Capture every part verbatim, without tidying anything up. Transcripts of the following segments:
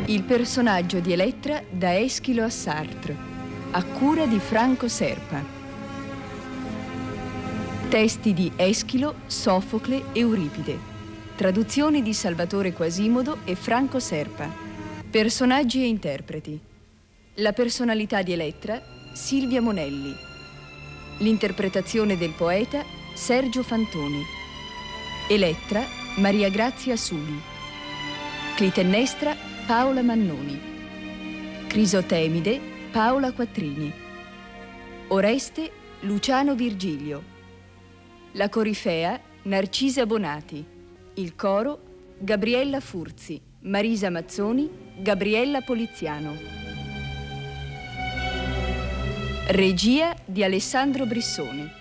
Il personaggio di Elettra da Eschilo a Sartre, a cura di Franco Serpa. Testi di Eschilo, Sofocle, Euripide. Traduzioni di Salvatore Quasimodo e Franco Serpa. Personaggi e interpreti. La personalità di Elettra, Silvia Monelli. L'interpretazione del poeta, Sergio Fantoni. Elettra, Maria Grazia Suli. Clitennestra, Paola Mannoni. Crisotemide, Paola Quattrini. Oreste, Luciano Virgilio. La corifea, Narcisa Bonati. Il coro, Gabriella Furzi, Marisa Mazzoni, Gabriella Poliziano. Regia di Alessandro Brissoni.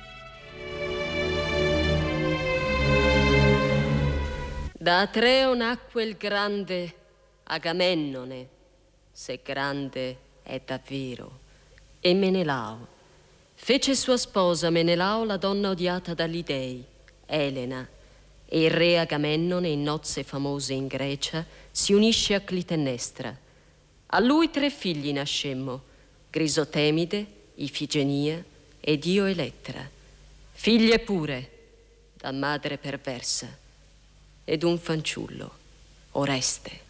Da Atreo nacque il grande Agamennone, se grande è davvero, e Menelao. Fece sua sposa Menelao la donna odiata dagli dei, Elena, e il re Agamennone, in nozze famose in Grecia, si unisce a Clitennestra. A lui tre figli nascemmo, Crisotemide, Ifigenia ed io Elettra, figlie pure, da madre perversa, ed un fanciullo, Oreste.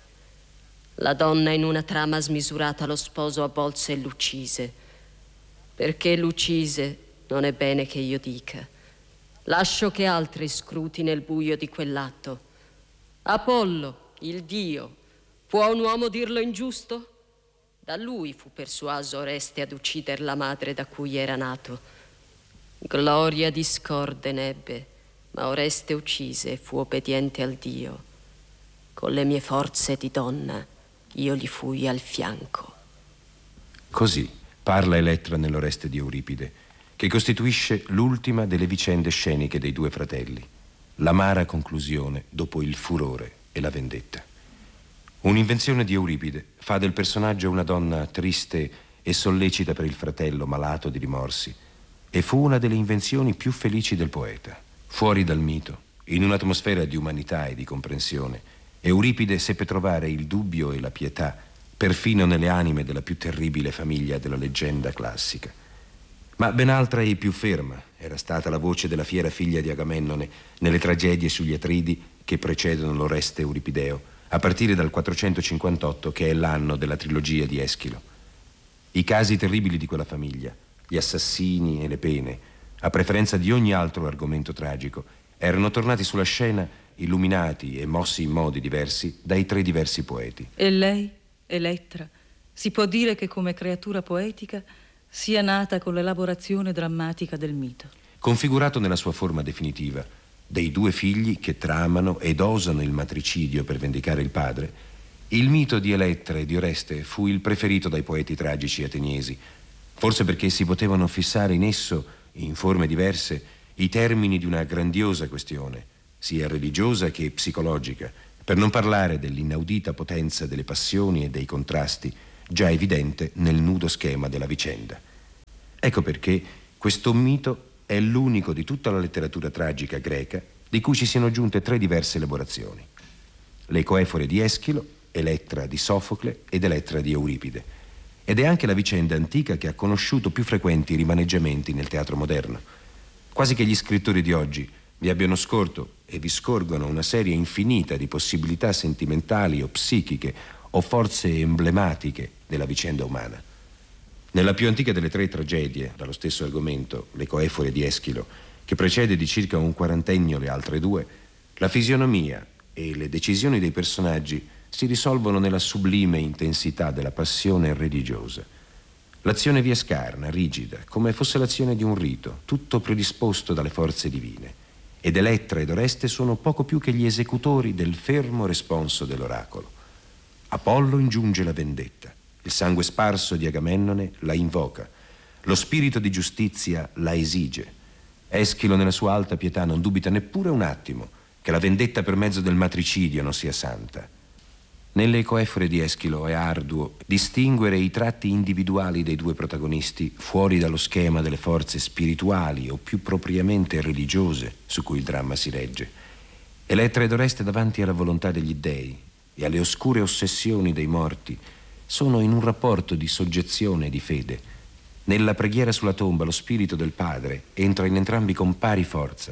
La donna in una trama smisurata lo sposo avvolse e l'uccise. Perché l'uccise non è bene che io dica. Lascio che altri scruti nel buio di quell'atto. Apollo, il dio, può un uomo dirlo ingiusto? Da lui fu persuaso Oreste ad uccider la madre da cui era nato. Gloria discorde n'ebbe, ma Oreste uccise e fu obbediente al dio. Con le mie forze di donna io gli fui al fianco. Così parla Elettra nell'Oreste di Euripide, che costituisce l'ultima delle vicende sceniche dei due fratelli, l'amara conclusione dopo il furore e la vendetta. Un'invenzione di Euripide fa del personaggio una donna triste e sollecita per il fratello malato di rimorsi, e fu una delle invenzioni più felici del poeta. Fuori dal mito, in un'atmosfera di umanità e di comprensione, Euripide seppe trovare il dubbio e la pietà perfino nelle anime della più terribile famiglia della leggenda classica. Ma ben altra e più ferma era stata la voce della fiera figlia di Agamennone nelle tragedie sugli Atridi che precedono l'Oreste Euripideo, a partire dal quattrocentocinquantotto, che è l'anno della trilogia di Eschilo. I casi terribili di quella famiglia, gli assassini e le pene, a preferenza di ogni altro argomento tragico, erano tornati sulla scena illuminati e mossi in modi diversi dai tre diversi poeti. E lei, Elettra, si può dire che come creatura poetica sia nata con l'elaborazione drammatica del mito. Configurato nella sua forma definitiva, dei due figli che tramano ed osano il matricidio per vendicare il padre, il mito di Elettra e di Oreste fu il preferito dai poeti tragici ateniesi, forse perché si potevano fissare in esso, in forme diverse, i termini di una grandiosa questione, sia religiosa che psicologica, per non parlare dell'inaudita potenza delle passioni e dei contrasti, già evidente nel nudo schema della vicenda. Ecco perché questo mito è l'unico di tutta la letteratura tragica greca di cui ci siano giunte tre diverse elaborazioni: le coefore di Eschilo, Elettra di Sofocle ed Elettra di Euripide. Ed è anche la vicenda antica che ha conosciuto più frequenti rimaneggiamenti nel teatro moderno. Quasi che gli scrittori di oggi vi abbiano scorto e vi scorgono una serie infinita di possibilità sentimentali o psichiche o forze emblematiche della vicenda umana. Nella più antica delle tre tragedie, dallo stesso argomento, le coefore di Eschilo, che precede di circa un quarantennio le altre due, la fisionomia e le decisioni dei personaggi si risolvono nella sublime intensità della passione religiosa. L'azione vi è scarna, rigida, come fosse l'azione di un rito, tutto predisposto dalle forze divine. Ed Elettra ed Oreste sono poco più che gli esecutori del fermo responso dell'oracolo. Apollo ingiunge la vendetta, il sangue sparso di Agamennone la invoca, lo spirito di giustizia la esige. Eschilo nella sua alta pietà non dubita neppure un attimo che la vendetta per mezzo del matricidio non sia santa. Nelle coefore di Eschilo è arduo distinguere i tratti individuali dei due protagonisti fuori dallo schema delle forze spirituali o più propriamente religiose su cui il dramma si regge. Elettra ed Oreste davanti alla volontà degli dèi, e alle oscure ossessioni dei morti sono in un rapporto di soggezione e di fede. Nella preghiera sulla tomba lo spirito del padre entra in entrambi con pari forza.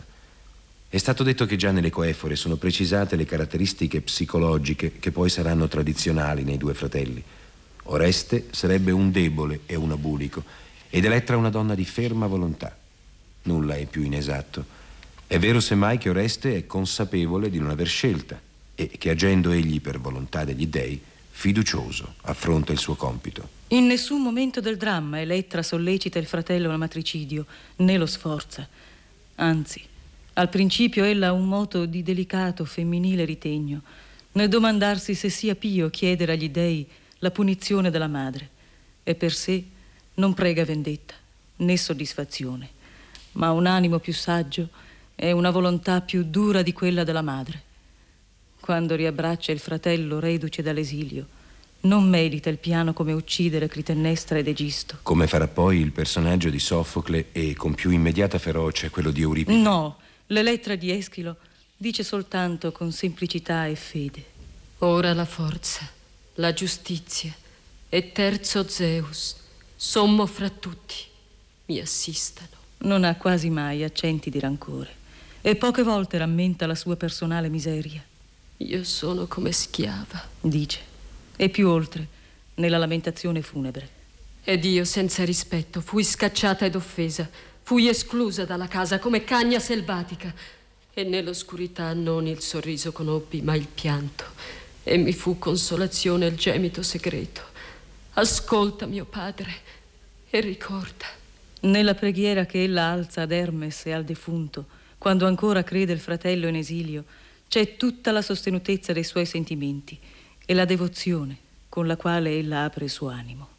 È stato detto che già nelle coefore sono precisate le caratteristiche psicologiche che poi saranno tradizionali nei due fratelli. Oreste sarebbe un debole e un abulico ed Elettra una donna di ferma volontà. Nulla è più inesatto. È vero semmai che Oreste è consapevole di non aver scelta e che agendo egli per volontà degli dei, fiducioso affronta il suo compito. In nessun momento del dramma Elettra sollecita il fratello al matricidio, né lo sforza. Anzi, al principio ella ha un moto di delicato femminile ritegno, nel domandarsi se sia pio chiedere agli dei la punizione della madre, e per sé non prega vendetta né soddisfazione, ma un animo più saggio e una volontà più dura di quella della madre. Quando riabbraccia il fratello reduce dall'esilio, non medita il piano come uccidere Clitennestra ed Egisto. Come farà poi il personaggio di Sofocle e con più immediata ferocia quello di Euripide. No, l'Elettra di Eschilo dice soltanto con semplicità e fede: ora la forza, la giustizia e terzo Zeus, sommo fra tutti, mi assistano. Non ha quasi mai accenti di rancore e poche volte rammenta la sua personale miseria. Io sono come schiava, dice, e più oltre, nella lamentazione funebre. Ed io senza rispetto fui scacciata ed offesa, fui esclusa dalla casa come cagna selvatica, e nell'oscurità non il sorriso conobbi, ma il pianto, e mi fu consolazione il gemito segreto. Ascolta, mio padre, e ricorda. Nella preghiera che ella alza ad Hermes e al defunto, quando ancora crede il fratello in esilio, c'è tutta la sostenutezza dei suoi sentimenti e la devozione con la quale ella apre il suo animo.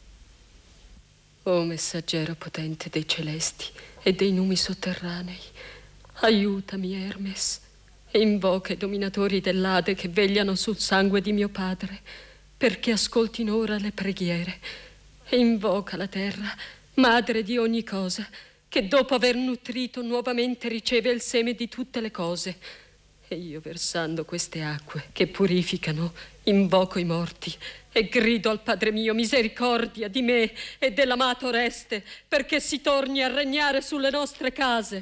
O messaggero potente dei celesti e dei numi sotterranei, aiutami, Hermes, e invoca i dominatori dell'Ade che vegliano sul sangue di mio padre, perché ascoltino ora le preghiere, e invoca la terra, madre di ogni cosa, che dopo aver nutrito nuovamente riceve il seme di tutte le cose. E io, versando queste acque che purificano, invoco i morti e grido al Padre mio misericordia di me e dell'amato Oreste, perché si torni a regnare sulle nostre case.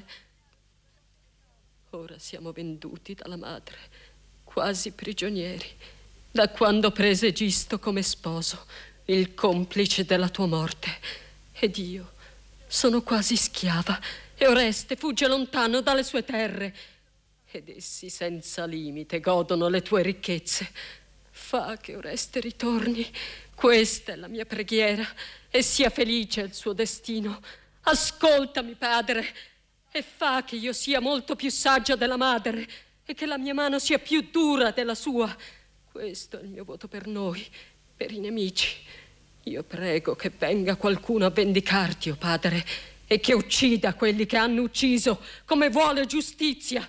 Ora siamo venduti dalla madre, quasi prigionieri, da quando prese Egisto come sposo, il complice della tua morte. Ed io sono quasi schiava, e Oreste fugge lontano dalle sue terre, ed essi senza limite godono le tue ricchezze. Fa che Oreste ritorni, questa è la mia preghiera, e sia felice il suo destino. Ascoltami, padre, e fa che io sia molto più saggia della madre, e che la mia mano sia più dura della sua. Questo è il mio voto per noi, per i nemici. Io prego che venga qualcuno a vendicarti, o padre, e che uccida quelli che hanno ucciso, come vuole giustizia.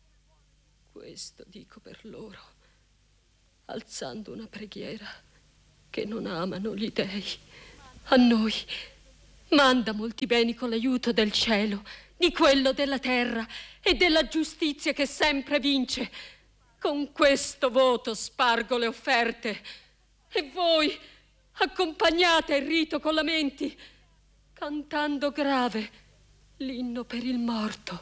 Questo dico per loro, alzando una preghiera, che non amano gli dei. A noi manda molti beni con l'aiuto del cielo, di quello della terra e della giustizia che sempre vince. Con questo voto spargo le offerte, e voi accompagnate il rito con lamenti, cantando grave l'inno per il morto.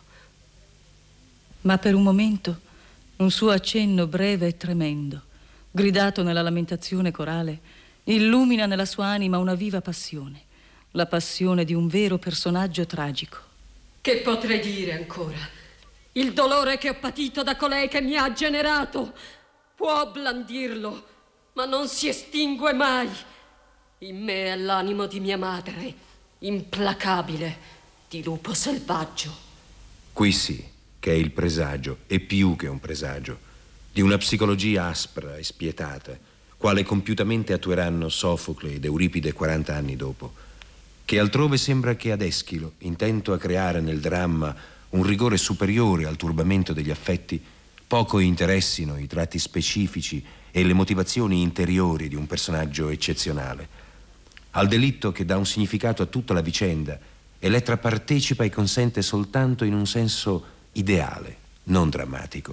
Ma per un momento un suo accenno breve e tremendo, gridato nella lamentazione corale, illumina nella sua anima una viva passione, la passione di un vero personaggio tragico. Che potrei dire ancora? Il dolore che ho patito da colei che mi ha generato può blandirlo, ma non si estingue mai. In me è l'animo di mia madre, implacabile, di lupo selvaggio. Qui sì che è il presagio, e più che un presagio, di una psicologia aspra e spietata, quale compiutamente attueranno Sofocle ed Euripide quaranta anni dopo, che altrove sembra che ad Eschilo, intento a creare nel dramma un rigore superiore al turbamento degli affetti, poco interessino i tratti specifici e le motivazioni interiori di un personaggio eccezionale. Al delitto che dà un significato a tutta la vicenda, Elettra partecipa e consente soltanto in un senso ideale, non drammatico.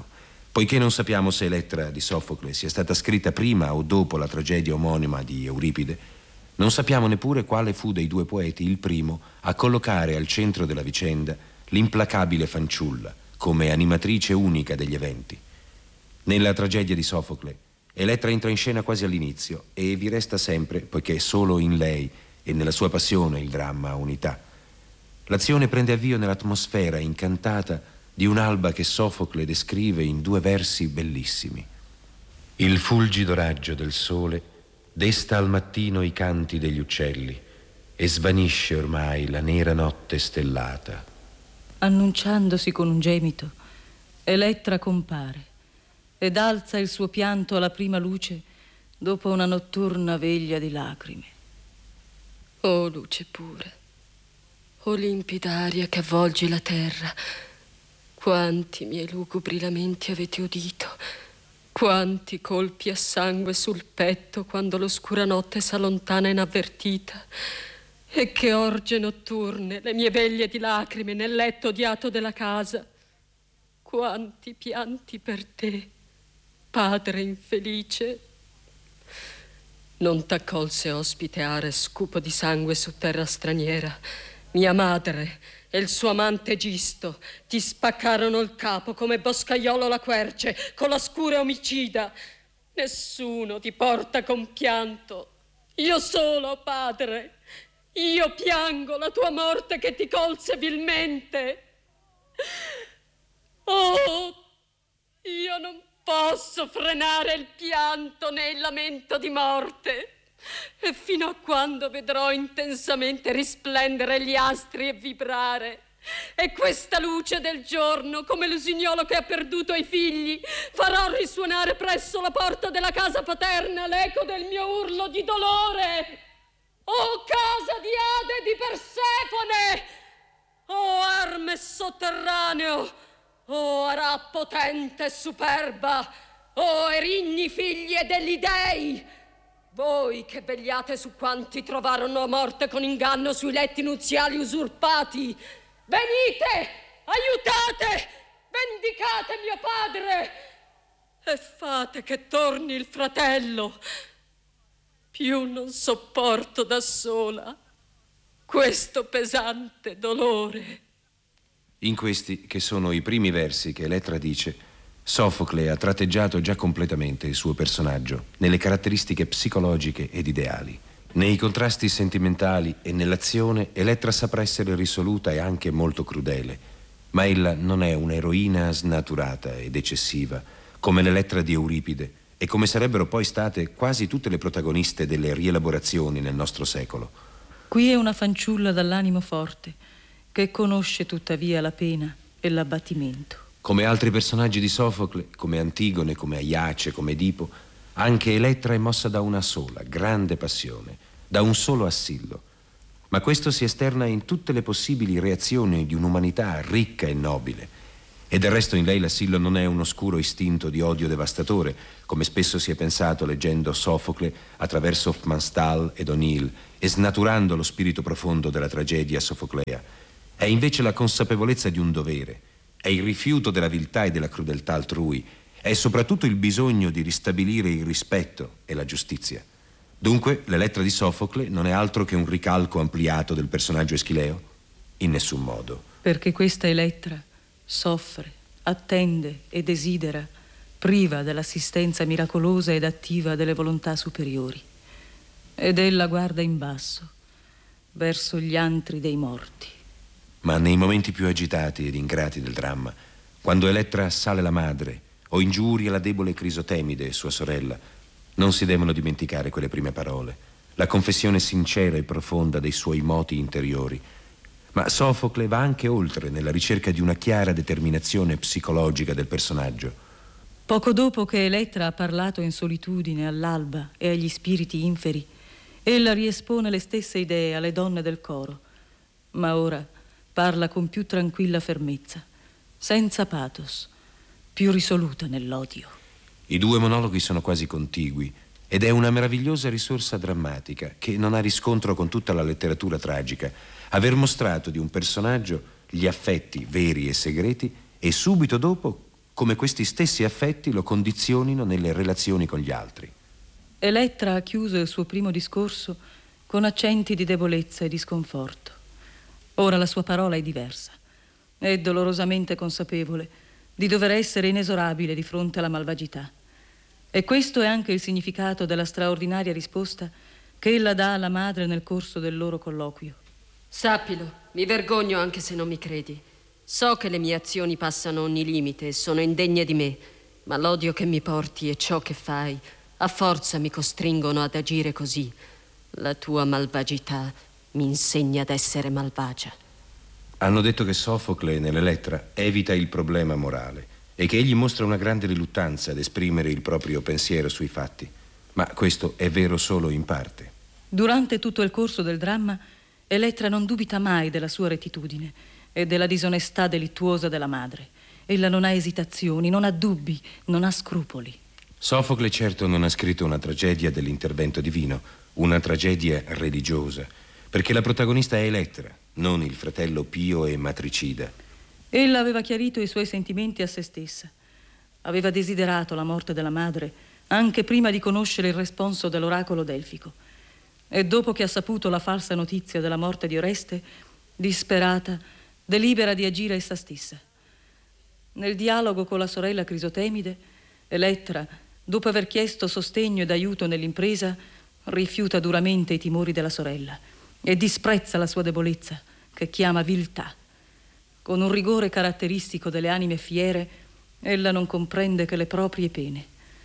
Poiché non sappiamo se Elettra di Sofocle sia stata scritta prima o dopo la tragedia omonima di Euripide, non sappiamo neppure quale fu dei due poeti il primo a collocare al centro della vicenda l'implacabile fanciulla come animatrice unica degli eventi. Nella tragedia di Sofocle, Elettra entra in scena quasi all'inizio e vi resta sempre, poiché solo in lei e nella sua passione il dramma ha unità. L'azione prende avvio nell'atmosfera incantata di un'alba che Sofocle descrive in due versi bellissimi. Il fulgido raggio del sole desta al mattino i canti degli uccelli e svanisce ormai la nera notte stellata. Annunciandosi con un gemito, Elettra compare ed alza il suo pianto alla prima luce dopo una notturna veglia di lacrime. Oh luce pura, oh limpida aria che avvolgi la terra, quanti miei lugubri lamenti avete udito, quanti colpi a sangue sul petto quando l'oscura notte s'allontana inavvertita, e che orge notturne le mie veglie di lacrime nel letto odiato della casa. Quanti pianti per te, padre infelice. Non t'accolse ospite Ares, cupo di sangue su terra straniera. Mia madre e il suo amante Gisto ti spaccarono il capo come boscaiolo la querce con la scura omicida. Nessuno ti porta compianto, io solo, padre. Io piango la tua morte che ti colse vilmente. Oh, io non posso frenare il pianto né il lamento di morte. E fino a quando vedrò intensamente risplendere gli astri e vibrare, e questa luce del giorno, come l'usignolo che ha perduto i figli, farò risuonare presso la porta della casa paterna l'eco del mio urlo di dolore. Oh casa di Ade e di Persefone! Oh Hermes sotterraneo! Oh Ara potente e superba! Oh erigni figli e degli dei! Voi che vegliate su quanti trovarono morte con inganno sui letti nuziali usurpati, venite, aiutate, vendicate mio padre e fate che torni il fratello. Più non sopporto da sola questo pesante dolore. In questi, che sono i primi versi che Elettra dice, Sofocle ha tratteggiato già completamente il suo personaggio nelle caratteristiche psicologiche ed ideali. Nei contrasti sentimentali e nell'azione Elettra saprà essere risoluta e anche molto crudele, ma ella non è un'eroina snaturata ed eccessiva come l'Elettra di Euripide e come sarebbero poi state quasi tutte le protagoniste delle rielaborazioni nel nostro secolo. Qui è una fanciulla dall'animo forte che conosce tuttavia la pena e l'abbattimento. Come altri personaggi di Sofocle, come Antigone, come Aiace, come Edipo, anche Elettra è mossa da una sola, grande passione, da un solo assillo. Ma questo si esterna in tutte le possibili reazioni di un'umanità ricca e nobile. E del resto in lei l'assillo non è un oscuro istinto di odio devastatore, come spesso si è pensato leggendo Sofocle attraverso Hofmannsthal ed O'Neill e snaturando lo spirito profondo della tragedia sofoclea. È invece la consapevolezza di un dovere, è il rifiuto della viltà e della crudeltà altrui, è soprattutto il bisogno di ristabilire il rispetto e la giustizia. Dunque, l'Elettra di Sofocle non è altro che un ricalco ampliato del personaggio Eschileo? In nessun modo. Perché questa Elettra soffre, attende e desidera, priva dell'assistenza miracolosa ed attiva delle volontà superiori. Ed ella guarda in basso, verso gli antri dei morti. Ma nei momenti più agitati ed ingrati del dramma, quando Elettra assale la madre o ingiuria la debole Crisotemide, sua sorella, non si devono dimenticare quelle prime parole, la confessione sincera e profonda dei suoi moti interiori. Ma Sofocle va anche oltre nella ricerca di una chiara determinazione psicologica del personaggio. Poco dopo che Elettra ha parlato in solitudine all'alba e agli spiriti inferi, ella riespone le stesse idee alle donne del coro, ma ora parla con più tranquilla fermezza, senza pathos, più risoluta nell'odio. I due monologhi sono quasi contigui ed è una meravigliosa risorsa drammatica che non ha riscontro con tutta la letteratura tragica, aver mostrato di un personaggio gli affetti veri e segreti e subito dopo come questi stessi affetti lo condizionino nelle relazioni con gli altri. Elettra ha chiuso il suo primo discorso con accenti di debolezza e di sconforto. Ora la sua parola è diversa. È dolorosamente consapevole di dover essere inesorabile di fronte alla malvagità. E questo è anche il significato della straordinaria risposta che ella dà alla madre nel corso del loro colloquio. Sappilo, mi vergogno anche se non mi credi. So che le mie azioni passano ogni limite e sono indegne di me, ma l'odio che mi porti e ciò che fai a forza mi costringono ad agire così. La tua malvagità mi insegna ad essere malvagia. Hanno detto che Sofocle nell'Elettra evita il problema morale e che egli mostra una grande riluttanza ad esprimere il proprio pensiero sui fatti. Ma questo è vero solo in parte. Durante tutto il corso del dramma, Elettra non dubita mai della sua rettitudine e della disonestà delittuosa della madre. Ella non ha esitazioni, non ha dubbi, non ha scrupoli. Sofocle certo non ha scritto una tragedia dell'intervento divino, una tragedia religiosa, perché la protagonista è Elettra, non il fratello pio e matricida. Ella aveva chiarito i suoi sentimenti a se stessa. Aveva desiderato la morte della madre anche prima di conoscere il responso dell'oracolo delfico. E dopo che ha saputo la falsa notizia della morte di Oreste, disperata, delibera di agire essa stessa. Nel dialogo con la sorella Crisotemide, Elettra, dopo aver chiesto sostegno ed aiuto nell'impresa, rifiuta duramente i timori della sorella e disprezza la sua debolezza, che chiama viltà. Con un rigore caratteristico delle anime fiere, ella non comprende che le proprie pene.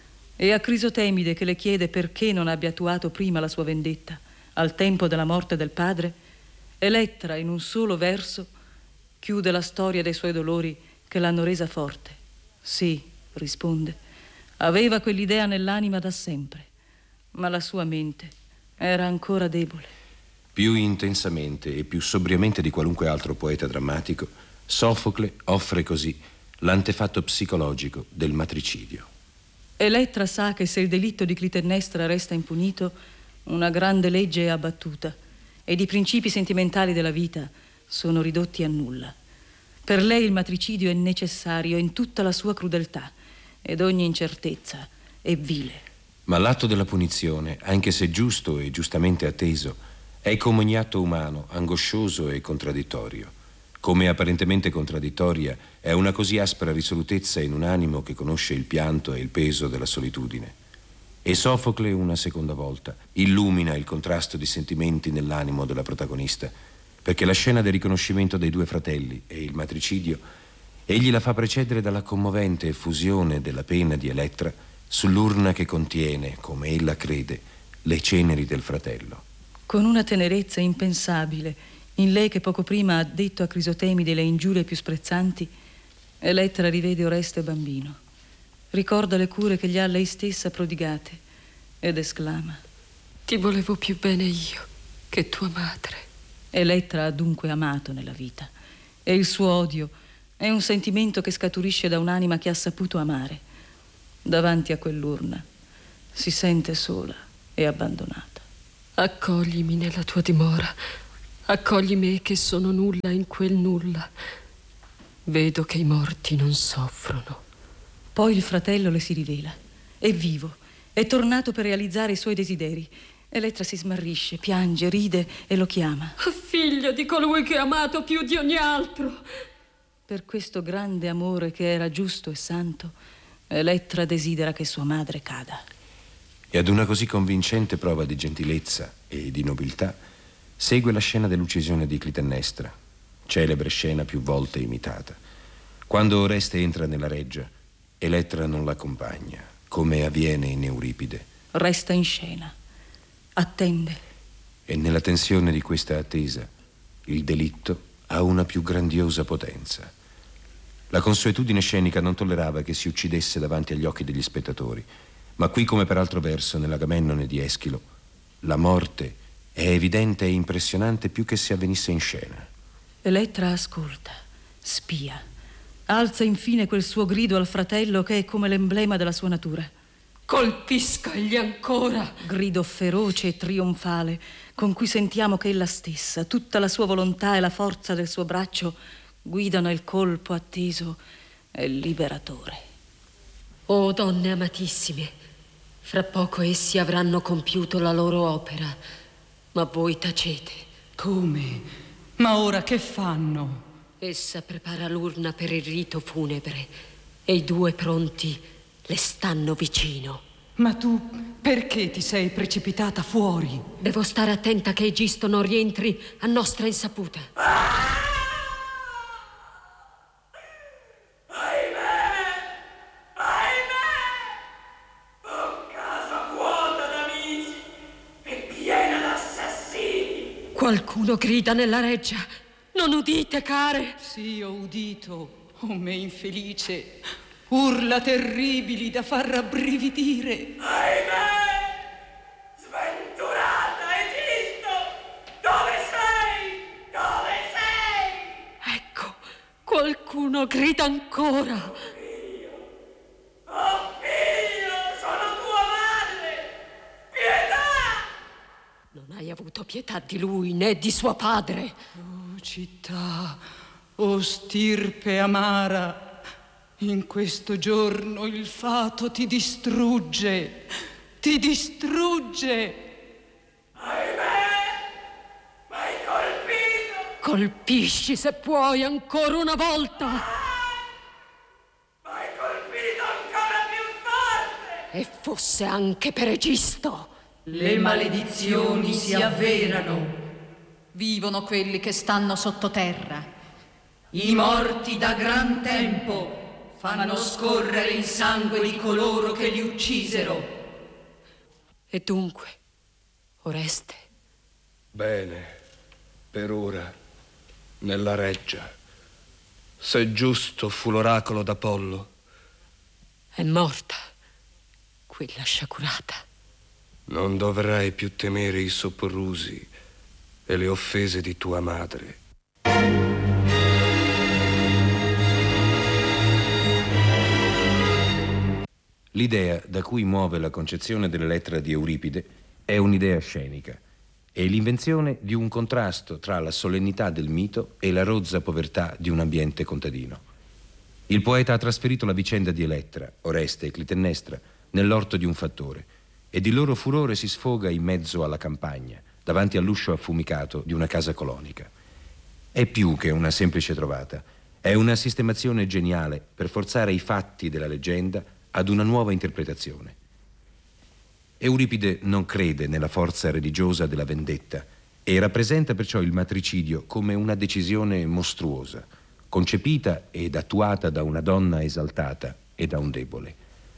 E a Crisotemide, che le chiede perché non abbia attuato prima la sua vendetta, al tempo della morte del padre, Elettra, in un solo verso, chiude la storia dei suoi dolori che l'hanno resa forte. Sì, risponde, aveva quell'idea nell'anima da sempre, ma la sua mente era ancora debole. Più intensamente e più sobriamente di qualunque altro poeta drammatico, Sofocle offre così l'antefatto psicologico del matricidio. Elettra sa che se il delitto di Clitennestra resta impunito, una grande legge è abbattuta ed i principi sentimentali della vita sono ridotti a nulla. Per lei il matricidio è necessario in tutta la sua crudeltà ed ogni incertezza è vile. Ma l'atto della punizione, anche se giusto e giustamente atteso, è come ogni atto umano, angoscioso e contraddittorio. Come apparentemente contraddittoria è una così aspra risolutezza in un animo che conosce il pianto e il peso della solitudine. E Sofocle, una seconda volta, illumina il contrasto di sentimenti nell'animo della protagonista, perché la scena del riconoscimento dei due fratelli e il matricidio, egli la fa precedere dalla commovente effusione della pena di Elettra sull'urna che contiene, come ella crede, le ceneri del fratello. Con una tenerezza impensabile in lei che poco prima ha detto a Crisotemide le ingiurie più sprezzanti, Elettra rivede Oreste bambino, ricorda le cure che gli ha lei stessa prodigate ed esclama: Ti volevo più bene io che tua madre. Elettra ha dunque amato nella vita e il suo odio è un sentimento che scaturisce da un'anima che ha saputo amare. Davanti a quell'urna si sente sola e abbandonata. Accoglimi nella tua dimora. Accogli me che sono nulla in quel nulla. Vedo che i morti non soffrono. Poi il fratello le si rivela. È vivo, è tornato per realizzare i suoi desideri. Elettra si smarrisce, piange, ride e lo chiama. Figlio di colui che ha amato più di ogni altro. Per questo grande amore che era giusto e santo, Elettra desidera che sua madre cada. E ad una così convincente prova di gentilezza e di nobiltà segue la scena dell'uccisione di Clitennestra, celebre scena più volte imitata. Quando Oreste entra nella reggia, Elettra non l'accompagna, come avviene in Euripide. Resta in scena, attende. E nella tensione di questa attesa, il delitto ha una più grandiosa potenza. La consuetudine scenica non tollerava che si uccidesse davanti agli occhi degli spettatori, ma qui, come per altro verso nell'Agamennone di Eschilo, la morte è evidente e impressionante più che se avvenisse in scena. Elettra ascolta, spia, alza infine quel suo grido al fratello che è come l'emblema della sua natura. Colpiscagli ancora! Grido feroce e trionfale con cui sentiamo che ella stessa, tutta la sua volontà e la forza del suo braccio guidano il colpo atteso e liberatore. Oh donne amatissime, fra poco essi avranno compiuto la loro opera, ma voi tacete. Come? Ma ora che fanno? Essa prepara l'urna per il rito funebre e i due pronti le stanno vicino. Ma tu perché ti sei precipitata fuori? Devo stare attenta che Egisto non rientri a nostra insaputa. Ah! Ahimè! Ahimè! Oh, casa vuota d'amici e piena d'assassini. Qualcuno grida nella reggia. Non udite, care? Sì, ho udito, oh me infelice. Urla terribili da far rabbrividire. Ahimè! Sventurata, Egisto! Dove sei? Dove sei? Ecco, qualcuno grida ancora. Oh figlio! Oh figlio! Sono tua madre! Pietà! Non hai avuto pietà di lui né di suo padre. Oh città, oh stirpe amara, in questo giorno il fato ti distrugge, ti distrugge. Ahimè! M'hai colpito! Colpisci se puoi ancora una volta. M'hai colpito ancora più forte! E fosse anche per Egisto. Le maledizioni si avverano. Vivono quelli che stanno sottoterra. I morti da gran tempo fanno scorrere il sangue di coloro che li uccisero. E dunque, Oreste? Bene, per ora, nella reggia. Se giusto fu l'oracolo d'Apollo. È morta, quella sciagurata. Non dovrai più temere i soprusi e le offese di tua madre. L'idea da cui muove la concezione dell'Elettra di Euripide è un'idea scenica. È l'invenzione di un contrasto tra la solennità del mito e la rozza povertà di un ambiente contadino. Il poeta ha trasferito la vicenda di Elettra, Oreste e Clitennestra nell'orto di un fattore ed il loro furore si sfoga in mezzo alla campagna, davanti all'uscio affumicato di una casa colonica. È più che una semplice trovata, è una sistemazione geniale per forzare i fatti della leggenda ad una nuova interpretazione. Euripide non crede nella forza religiosa della vendetta e rappresenta perciò il matricidio come una decisione mostruosa, concepita ed attuata da una donna esaltata e da un debole.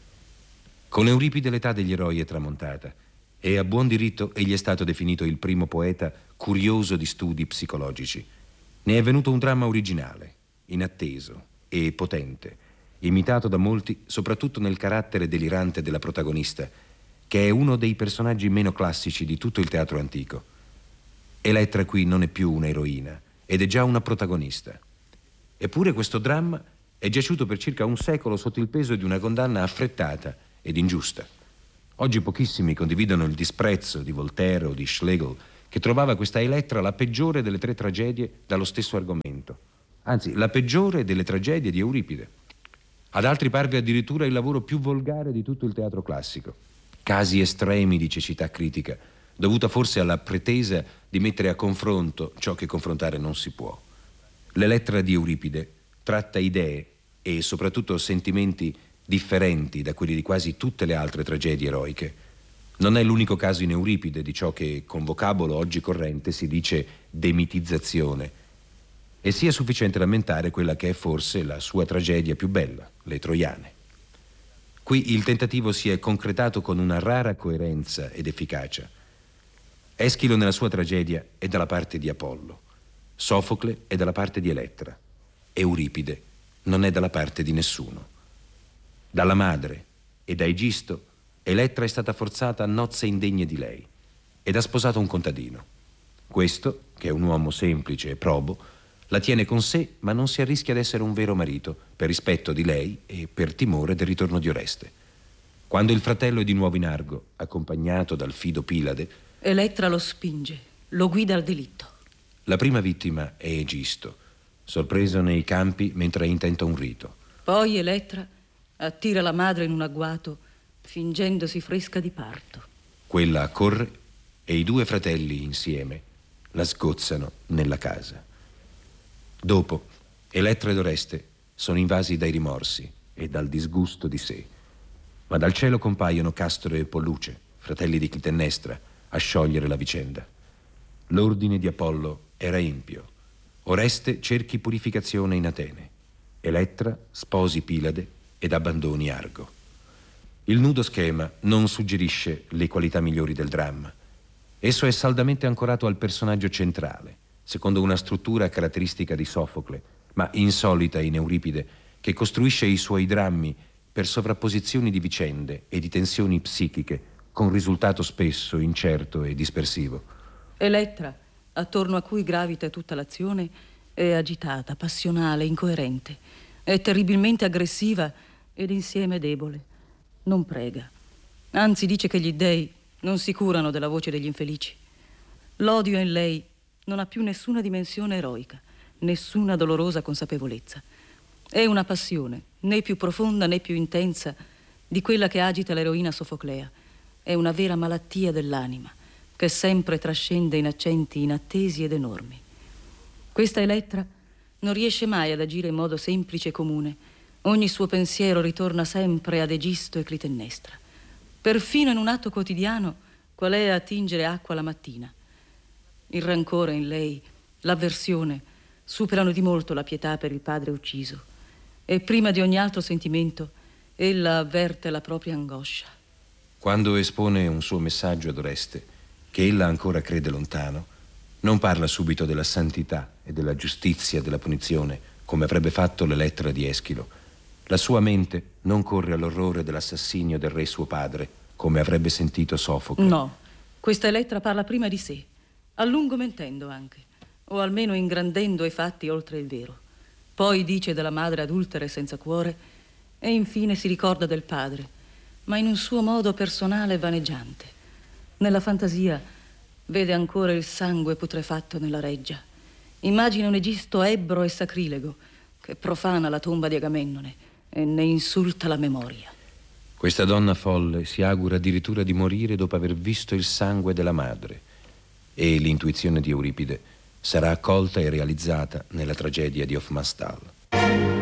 Con Euripide l'età degli eroi è tramontata e a buon diritto egli è stato definito il primo poeta curioso di studi psicologici. Ne è venuto un dramma originale, inatteso e potente, imitato da molti soprattutto nel carattere delirante della protagonista, che è uno dei personaggi meno classici di tutto il teatro antico. Elettra qui non è più un'eroina ed è già una protagonista. Eppure questo dramma è giaciuto per circa un secolo sotto il peso di una condanna affrettata ed ingiusta. Oggi pochissimi condividono il disprezzo di Voltaire o di Schlegel, che trovava questa Elettra la peggiore delle tre tragedie dallo stesso argomento. Anzi, la peggiore delle tragedie di Euripide. Ad altri parve addirittura il lavoro più volgare di tutto il teatro classico. Casi estremi di cecità critica, dovuta forse alla pretesa di mettere a confronto ciò che confrontare non si può. L'Elettra di Euripide tratta idee e soprattutto sentimenti differenti da quelli di quasi tutte le altre tragedie eroiche. Non è l'unico caso in Euripide di ciò che con vocabolo oggi corrente si dice demitizzazione, e sia sufficiente lamentare quella che è forse la sua tragedia più bella, le Troiane. Qui il tentativo si è concretato con una rara coerenza ed efficacia. Eschilo nella sua tragedia è dalla parte di Apollo, Sofocle è dalla parte di Elettra, Euripide non è dalla parte di nessuno. Dalla madre e da Egisto, Elettra è stata forzata a nozze indegne di lei ed ha sposato un contadino. Questo, che è un uomo semplice e probo, la tiene con sé, ma non si arrischia ad essere un vero marito, per rispetto di lei e per timore del ritorno di Oreste. Quando il fratello è di nuovo in Argo, accompagnato dal fido Pilade, Elettra lo spinge, lo guida al delitto. La prima vittima è Egisto, sorpreso nei campi mentre intenta un rito. Poi Elettra attira la madre in un agguato, fingendosi fresca di parto. Quella accorre e i due fratelli insieme la sgozzano nella casa. Dopo, Elettra ed Oreste sono invasi dai rimorsi e dal disgusto di sé. Ma dal cielo compaiono Castro e Polluce, fratelli di Clitennestra, a sciogliere la vicenda. L'ordine di Apollo era empio. Oreste cerchi purificazione in Atene. Elettra sposi Pilade ed abbandoni Argo. Il nudo schema non suggerisce le qualità migliori del dramma. Esso è saldamente ancorato al personaggio centrale, secondo una struttura caratteristica di Sofocle, ma insolita in Euripide, che costruisce i suoi drammi per sovrapposizioni di vicende e di tensioni psichiche, con risultato spesso incerto e dispersivo. Elettra, attorno a cui gravita tutta l'azione, è agitata, passionale, incoerente. È terribilmente aggressiva ed insieme debole. Non prega. Anzi, dice che gli dèi non si curano della voce degli infelici. L'odio in lei non ha più nessuna dimensione eroica, nessuna dolorosa consapevolezza. È una passione, né più profonda né più intensa di quella che agita l'eroina sofoclea. È una vera malattia dell'anima, che sempre trascende in accenti inattesi ed enormi. Questa Elettra non riesce mai ad agire in modo semplice e comune. Ogni suo pensiero ritorna sempre ad Egisto e Clitennestra. Perfino in un atto quotidiano, qual è a tingere acqua la mattina. Il rancore in lei, l'avversione, superano di molto la pietà per il padre ucciso. E prima di ogni altro sentimento, ella avverte la propria angoscia. Quando espone un suo messaggio ad Oreste, che ella ancora crede lontano, non parla subito della santità e della giustizia della punizione, come avrebbe fatto l'Elettra di Eschilo. La sua mente non corre all'orrore dell'assassinio del re suo padre, come avrebbe sentito Sofocle. No, questa Elettra parla prima di sé, a lungo mentendo anche, o almeno ingrandendo i fatti oltre il vero. Poi dice della madre adultera e senza cuore, e infine si ricorda del padre, ma in un suo modo personale e vaneggiante. Nella fantasia vede ancora il sangue putrefatto nella reggia. Immagina un Egisto ebbro e sacrilego che profana la tomba di Agamennone e ne insulta la memoria. Questa donna folle si augura addirittura di morire dopo aver visto il sangue della madre, e l'intuizione di Euripide sarà accolta e realizzata nella tragedia di Hofmannsthal.